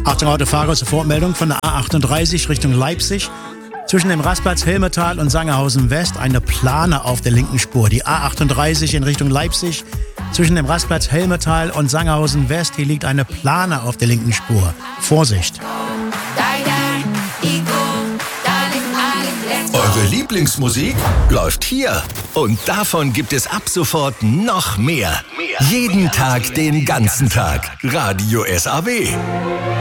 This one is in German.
Achtung, Autofahrer, Sofortmeldung von der A38 Richtung Leipzig. Zwischen dem Rastplatz Hilmertal und Sangerhausen West eine Plane auf der linken Spur. Die A38 in Richtung Leipzig. Zwischen dem Rastplatz Hilmertal und Sangerhausen West. Hier liegt eine Plane auf der linken Spur. Vorsicht! Eure Lieblingsmusik läuft hier. Und davon gibt es ab sofort noch mehr. Jeden Tag, den ganzen Tag. Radio SAW.